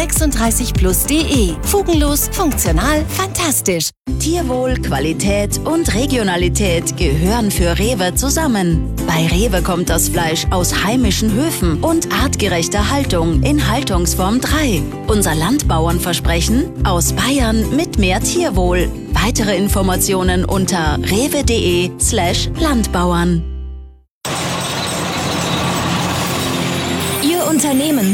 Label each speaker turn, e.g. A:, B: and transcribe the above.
A: 36plus.de. Fugenlos, funktional, fantastisch.
B: Tierwohl, Qualität und Regionalität gehören für Rewe zusammen. Bei Rewe kommt das Fleisch aus heimischen Höfen und artgerechter Haltung in Haltungsform 3. Unser Landbauernversprechen: aus Bayern mit mehr Tierwohl. Weitere Informationen unter rewe.de/Landbauern.
A: Ihr Unternehmen